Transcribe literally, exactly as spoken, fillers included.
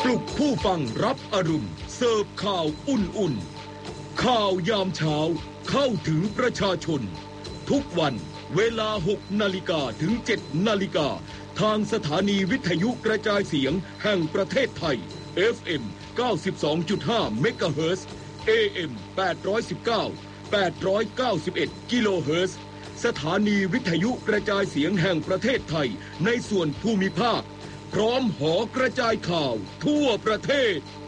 ลุกผู้ฟังรับอรุณเสิร์ฟข่าวอุ่นๆข่าวยามเช้าเข้าถึงประชาชนทุกวันเวลาหกนาฬิกาถึงเจ็ดนาฬิกาทางสถานีวิทยุกระจายเสียงแห่งประเทศไทย เอฟ เอ็ม เก้าสิบสองจุดห้า เมกะเฮิรตซ์ เอ เอ็ม แปดร้อยสิบเก้า แปดร้อยเก้าสิบเอ็ด กิโลเฮิรตซ์สถานีวิทยุกระจายเสียงแห่งประเทศไทยในส่วนภูมิภาคพร้อมหอกระจายข่าวทั่วประเทศ